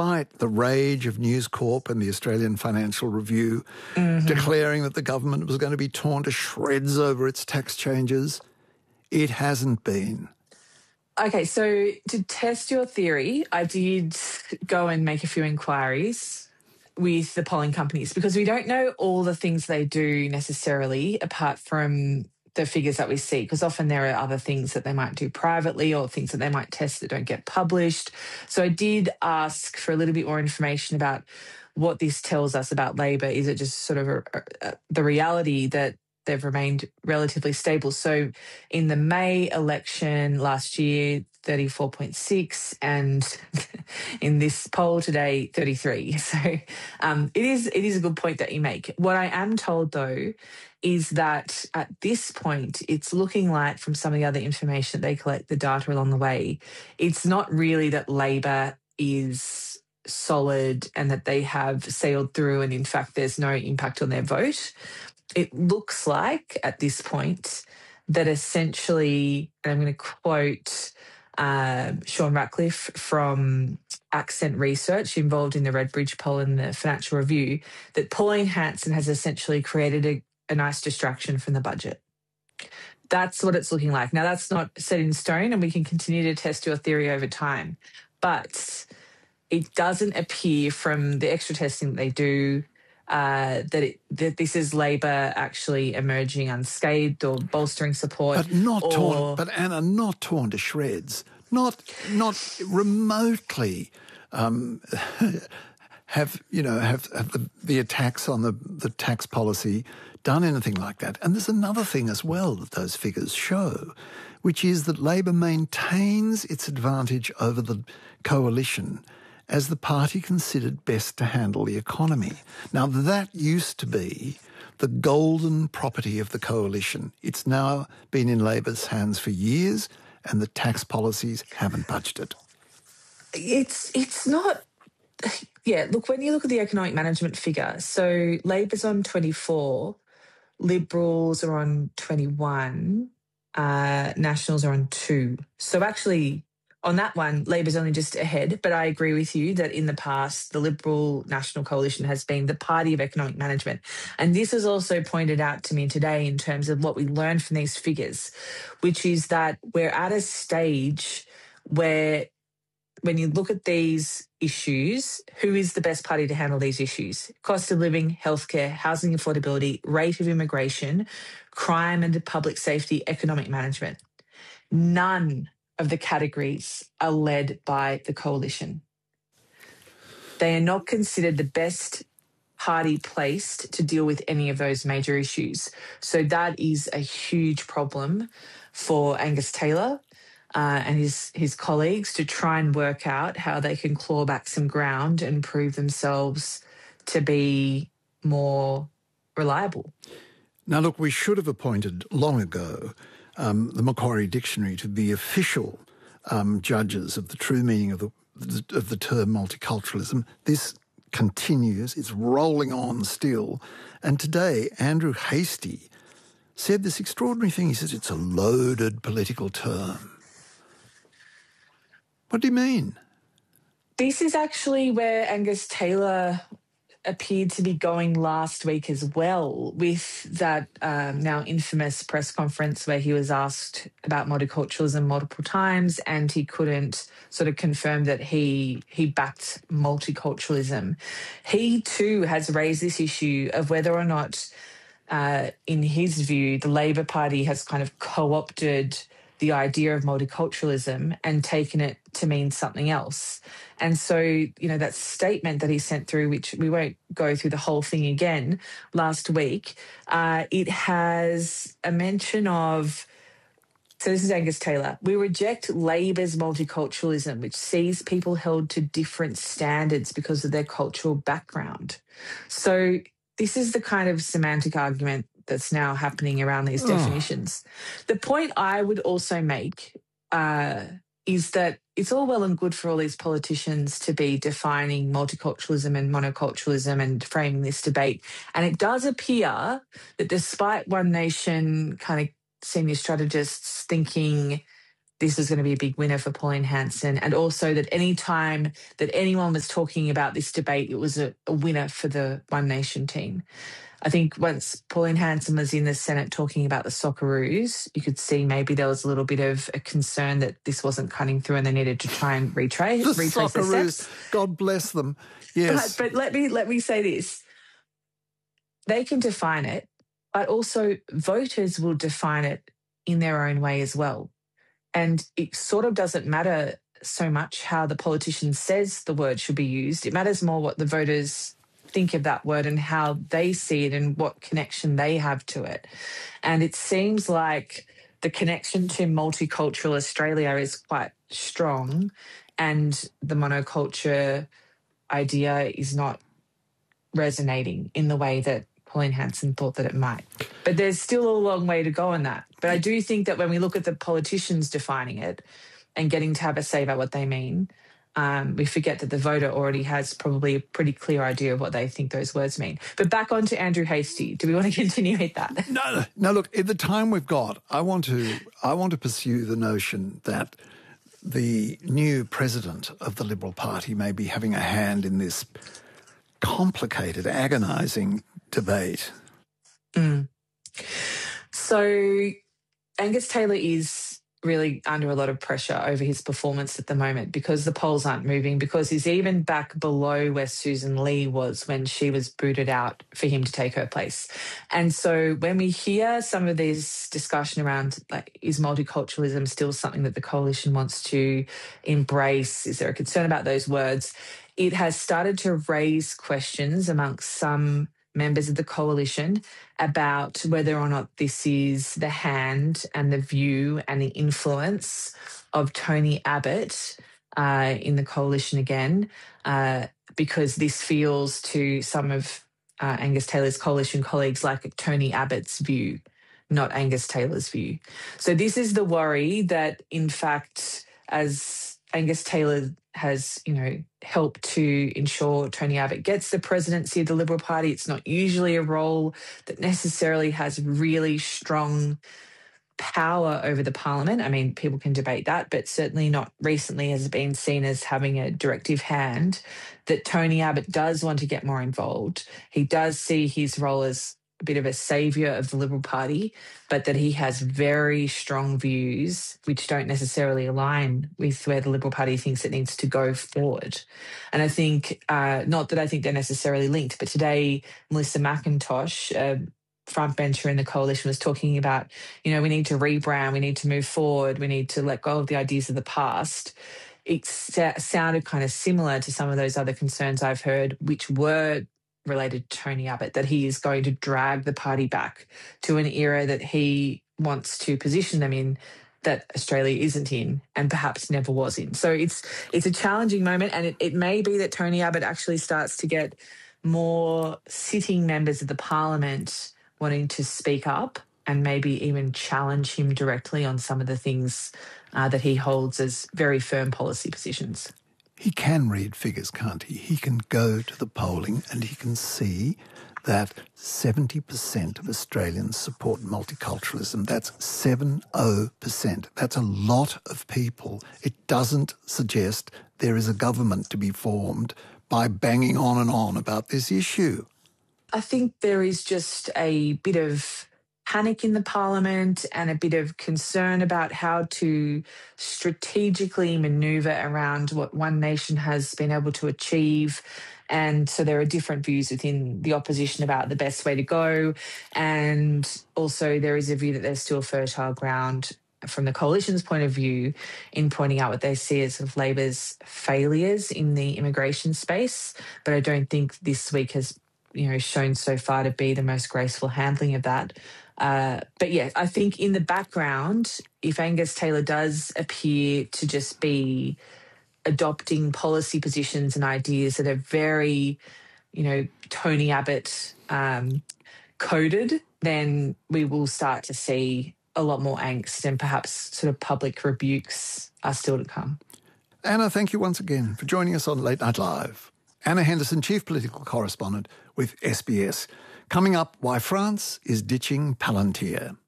despite the rage of News Corp and the Australian Financial Review declaring that the government was going to be torn to shreds over its tax changes, it hasn't been. Okay, so to test your theory, I did go and make a few inquiries with the polling companies because we don't know all the things they do necessarily apart from the figures that we see, because often there are other things that they might do privately or things that they might test that don't get published. So I did ask for a little bit more information about what this tells us about Labor. Is it just sort of the reality that they've remained relatively stable? So in the May election last year, 34.6, and in this poll today, 33. So it is a good point that you make. What I am told, though, is that at this point, it's looking like from some of the other information that they collect, the data along the way, it's not really that Labor is solid and that they have sailed through and in fact there's no impact on their vote. It looks like at this point that essentially, and I'm going to quote Sean Ratcliffe from Accent Research, involved in the Redbridge poll and the Financial Review, that Pauline Hanson has essentially created a nice distraction from the budget. That's what it's looking like. Now, that's not set in stone, and we can continue to test your theory over time. But it doesn't appear from the extra testing that they do that this is Labor actually emerging unscathed or bolstering support. But torn. But Anna, not torn to shreds. Not remotely have the attacks on the tax policy done anything like that. And there's another thing as well that those figures show, which is that Labor maintains its advantage over the coalition as the party considered best to handle the economy. Now, that used to be the golden property of the coalition. It's now been in Labor's hands for years, and the tax policies haven't budged it. It's not... Yeah, look, when you look at the economic management figure, so Labor's on 24, Liberals are on 21, Nationals are on 2. So actually, on that one, Labor's only just ahead, but I agree with you that in the past, the Liberal National Coalition has been the party of economic management. And this is also pointed out to me today in terms of what we learned from these figures, which is that we're at a stage where when you look at these issues, who is the best party to handle these issues? Cost of living, healthcare, housing affordability, rate of immigration, crime and public safety, economic management. None of the categories are led by the coalition. They are not considered the best party placed to deal with any of those major issues. So that is a huge problem for Angus Taylor and his colleagues to try and work out how they can claw back some ground and prove themselves to be more reliable. Now, look, we should have appointed long ago the Macquarie Dictionary to be official judges of the true meaning of the term multiculturalism. This continues. It's rolling on still. And today, Andrew Hastie said this extraordinary thing. He says it's a loaded political term. What do you mean? This is actually where Angus Taylor appeared to be going last week as well, with that now infamous press conference where he was asked about multiculturalism multiple times and he couldn't sort of confirm that he backed multiculturalism. He too has raised this issue of whether or not, in his view, the Labor Party has kind of co-opted the idea of multiculturalism and taken it to mean something else. And so, you know, that statement that he sent through, which we won't go through the whole thing again, last week, it has a mention of, so this is Angus Taylor, we reject Labor's multiculturalism, which sees people held to different standards because of their cultural background. So this is the kind of semantic argument that's now happening around these definitions. The point I would also make is that it's all well and good for all these politicians to be defining multiculturalism and monoculturalism and framing this debate. And it does appear that despite One Nation kind of senior strategists thinking this was going to be a big winner for Pauline Hanson, and also that any time that anyone was talking about this debate, it was a winner for the One Nation team. I think once Pauline Hanson was in the Senate talking about the Socceroos, you could see maybe there was a little bit of a concern that this wasn't cutting through and they needed to try and retrace the their Socceroos, steps. God bless them. Yes. But let me say this. They can define it, but also voters will define it in their own way as well. And it sort of doesn't matter so much how the politician says the word should be used. It matters more what the voters think of that word and how they see it and what connection they have to it. And it seems like the connection to multicultural Australia is quite strong, and the monoculture idea is not resonating in the way that Pauline Hanson thought that it might. But there's still a long way to go on that. But I do think that when we look at the politicians defining it and getting to have a say about what they mean, we forget that the voter already has probably a pretty clear idea of what they think those words mean. But back on to Andrew Hastie. Do we want to continue with that? No. Look, at the time we've got, I want to pursue the notion that the new president of the Liberal Party may be having a hand in this complicated, agonising debate. So Angus Taylor is really under a lot of pressure over his performance at the moment because the polls aren't moving, because he's even back below where Susan Lee was when she was booted out for him to take her place. And so when we hear some of this discussion around, like, is multiculturalism still something that the coalition wants to embrace? Is there a concern about those words? It has started to raise questions amongst some members of the coalition about whether or not this is the hand and the view and the influence of Tony Abbott in the coalition again, because this feels to some of Angus Taylor's coalition colleagues like Tony Abbott's view, not Angus Taylor's view. So this is the worry that, in fact, as Angus Taylor has, helped to ensure Tony Abbott gets the presidency of the Liberal Party. It's not usually a role that necessarily has really strong power over the parliament. I mean, people can debate that, but certainly not recently has been seen as having a directive hand, that Tony Abbott does want to get more involved. He does see his role as a bit of a saviour of the Liberal Party, but that he has very strong views which don't necessarily align with where the Liberal Party thinks it needs to go forward. And I think, not that I think they're necessarily linked, but today Melissa McIntosh, a frontbencher in the coalition, was talking about, we need to rebrand, we need to move forward, we need to let go of the ideas of the past. It sounded kind of similar to some of those other concerns I've heard, which were related to Tony Abbott, that he is going to drag the party back to an era that he wants to position them in, that Australia isn't in and perhaps never was in. So it's a challenging moment, and it may be that Tony Abbott actually starts to get more sitting members of the parliament wanting to speak up and maybe even challenge him directly on some of the things that he holds as very firm policy positions. He can read figures, can't he? He can go to the polling and he can see that 70% of Australians support multiculturalism. That's 70%. That's a lot of people. It doesn't suggest there is a government to be formed by banging on and on about this issue. I think there is just a bit of panic in the parliament and a bit of concern about how to strategically manoeuvre around what One Nation has been able to achieve. And so there are different views within the opposition about the best way to go. And also there is a view that there's still fertile ground from the coalition's point of view in pointing out what they see as sort of Labor's failures in the immigration space. But I don't think this week has shown so far to be the most graceful handling of that. But yeah, I think in the background, if Angus Taylor does appear to just be adopting policy positions and ideas that are very, Tony Abbott coded, then we will start to see a lot more angst and perhaps sort of public rebukes are still to come. Anna, thank you once again for joining us on Late Night Live. Anna Henderson, Chief Political Correspondent with SBS. Coming up, why France is ditching Palantir.